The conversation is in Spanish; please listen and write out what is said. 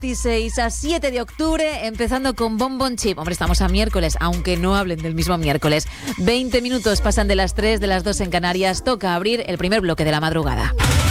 16 a 7 de octubre, empezando con Bombón Chip. Hombre, estamos a miércoles, aunque no hablen del mismo miércoles. 20 minutos pasan de las 3, de las 2 en Canarias. Toca abrir el primer bloque de la madrugada.